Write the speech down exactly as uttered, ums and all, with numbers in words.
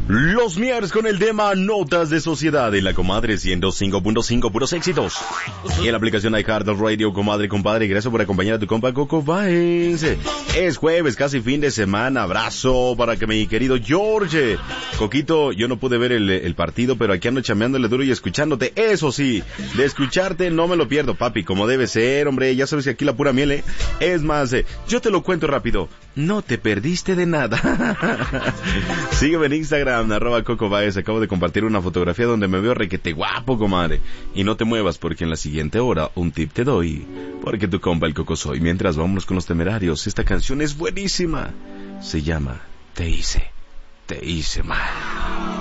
Los miércoles con el tema Notas de Sociedad en la Comadre ciento cinco punto cinco, puros éxitos. Y en la aplicación iHeartRadio, comadre, compadre, gracias por acompañar a tu compa Coco Baez. Es jueves, casi fin de semana. Abrazo para que mi querido George. Coquito, yo no pude ver el, el partido, pero aquí ando chameándole duro y escuchándote. Eso sí, de escucharte no me lo pierdo, papi, como debe ser, hombre. Ya sabes que aquí la pura miel, ¿eh? Es más, eh, yo te lo cuento rápido. No te perdiste de nada. Sígueme en Instagram, arroba Coco Baez. Acabo de compartir una fotografía donde me veo requete guapo, comadre. Y no te muevas porque en la siguiente hora un tip te doy. Porque tu compa el Coco soy. Mientras vámonos con los Temerarios. Esta canción es buenísima. Se llama Te hice, te hice mal.